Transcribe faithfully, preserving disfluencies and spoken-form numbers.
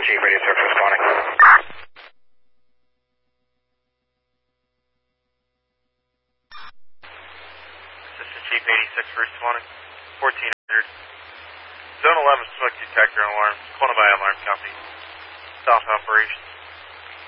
Chief eighty-six responding. Assistant Chief eighty-six responding. fourteen hundred. Zone eleven smoke detector alarm. Quantum by alarm copy. South operation.